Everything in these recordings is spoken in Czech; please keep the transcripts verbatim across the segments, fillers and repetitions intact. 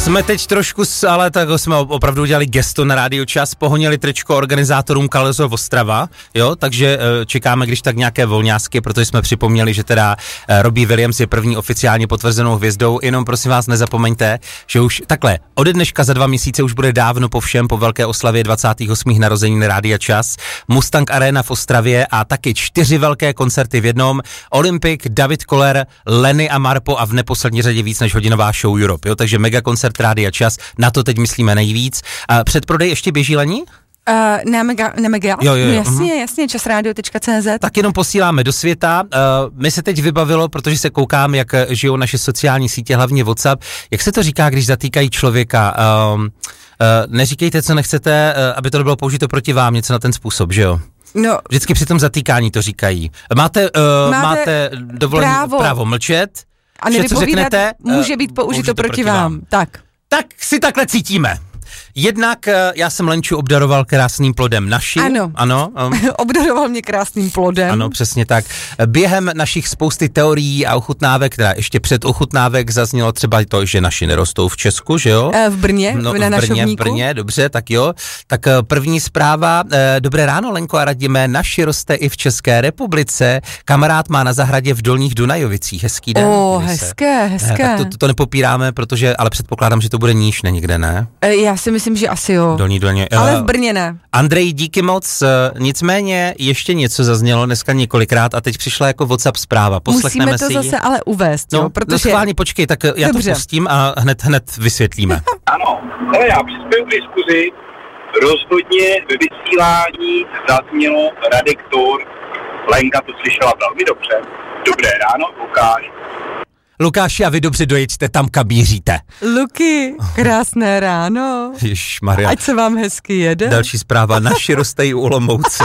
Jsme teď trošku, ale tak jsme opravdu udělali gesto na Rádio Čas, pohonili tričko organizátorům Kalezov Ostrava, jo, takže čekáme, když tak nějaké volňásky, protože jsme připomněli, že teda Robbie Williams je první oficiálně potvrzenou hvězdou, jenom prosím vás nezapomeňte, že už takhle, ode dneška za dva měsíce už bude dávno po všem, po velké oslavě dvacátých osmých narozenin Rádia Čas, Mustang Arena v Ostravě a taky čtyři velké koncerty v jednom, Olympik, David Koller, Lenny a Marpo a v neposlední řadě víc než hodinová show Europe, jo, takže mega koncert Rádia Čas, na to teď myslíme nejvíc. A předprodej ještě běží, Lení? Uh, na mega, na mega? Jo, jo, jo. Jasně, jasně, časradio tečka cé zet. Tak jenom posíláme do světa. Uh, my se teď vybavilo, protože se koukám, jak žijou naše sociální sítě, hlavně WhatsApp. Jak se to říká, když zatýkají člověka? Uh, uh, neříkejte, co nechcete, uh, aby to bylo použito proti vám, něco na ten způsob, že jo? No, vždycky při tom zatýkání to říkají. Máte, uh, máte, máte dovolení právo. právo mlčet? A nevypovídat může být použito proti, proti vám. vám. Tak. Tak si takhle cítíme. Jednak já jsem Lenču obdaroval krásným plodem naši. Ano. Ano. Obdaroval mě krásným plodem. Ano, přesně tak. Během našich spousty teorií a ochutnávek, teda ještě před ochutnávek zaznělo třeba to, že naši nerostou v Česku, že jo? V Brně, no, na v Brně, v Brně, dobře, tak jo. Tak první zpráva. Dobré ráno, Lenko a Radime, naši roste i v České republice. Kamarád má na zahradě v Dolních Dunajovicích. Hezký den. O, hezké, hezké. Tak to, to, to nepopíráme, protože, ale předpokládám, že to bude níž, ne někde, ne? Já si myslím, že asi jo. Dolní Dolně. Ale v Brně ne. Andrej, díky moc. Nicméně ještě něco zaznělo dneska několikrát a teď přišla jako WhatsApp zpráva. Poslechneme Musíme to si zase ale uvést, no, jo, protože... No schválně, počkej, tak já Dobře. to pustím a hned, hned vysvětlíme. Ano, ale já přispěju k diskuzi. Rozhodně ve vysílání zaznělo redaktor. Lenka to slyšela velmi dobře. Dobré ráno, Lukáš. Lukáši, a vy dobře dojeďte tam, kam míříte. Luky, krásné ráno. Ježmarja. Ať se vám hezky jede. Další zpráva, naši rostejí u Olomouce.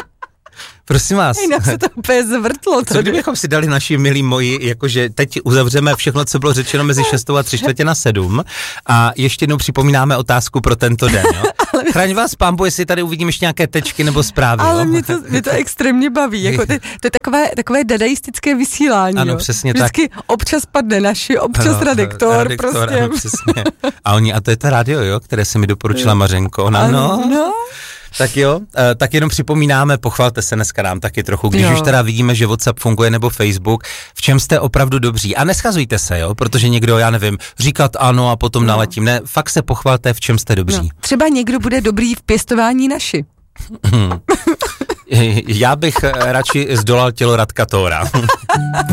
Prosím vás. Hej, nám se to úplně zvrtlo. Co kdybychom si dali naši milí moji, jakože teď uzavřeme všechno, co bylo řečeno mezi šestou a tři čtvrtě na sedm a ještě jednou připomínáme otázku pro tento den, jo? Ale... Chraň vás pánbu, jestli tady uvidím ještě nějaké tečky nebo zprávy, Ale jo? mě to, mě to extrémně baví, jako to, to je takové, takové dadaistické vysílání, ano, jo? Přesně Vždycky tak. občas padne naši, občas ano, redaktor, redaktor, prostě. Ano, přesně. A oni, a to je ta rádio, jo, které se mi doporučila Mařenko, ona, ano, no. no. Tak jo, tak jenom připomínáme, pochvalte se dneska nám taky trochu, když jo. už teda vidíme, že WhatsApp funguje nebo Facebook, v čem jste opravdu dobří. A neschazujte se, jo, protože někdo, já nevím, říkat ano a potom no. naletím. Ne, fakt se pochvalte, v čem jste dobří. No. Třeba někdo bude dobrý v pěstování naši. Já bych radši zdolal tělo Radka Tóra.